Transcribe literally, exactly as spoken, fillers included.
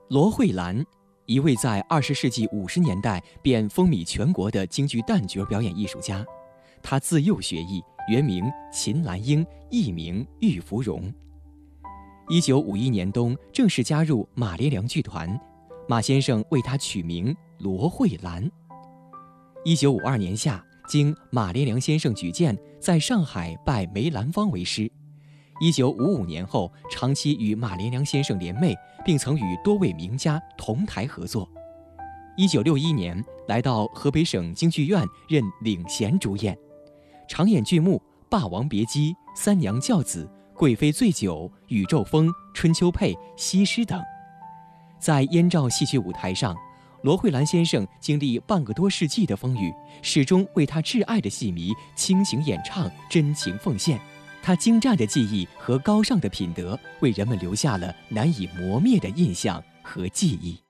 罗慧兰，一位在二十世纪五十年代便风靡全国的京剧旦角表演艺术家。她自幼学艺，原名秦兰英，艺名玉芙蓉。一九五一年冬，正式加入马连良剧团，马先生为她取名罗慧兰。一九五二年夏，经马连良先生举荐，在上海拜梅兰芳为师。一九五五年后，长期与马连良先生联袂，并曾与多位名家同台合作。一九六一年，来到河北省京剧院任领衔主演，常演剧目《霸王别姬》《三娘教子》《贵妃醉酒》《宇宙风》《春秋配》《西施》等。在燕赵戏剧舞台上，罗慧兰先生经历半个多世纪的风雨，始终为他挚爱的戏迷倾情演唱，真情奉献。他精湛的技艺和高尚的品德，为人们留下了难以磨灭的印象和记忆。